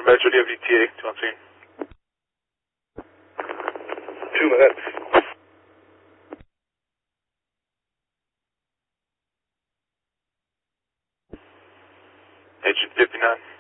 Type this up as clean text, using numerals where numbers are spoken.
Metro, do you have ETA to on scene? 2 minutes. Agent 59.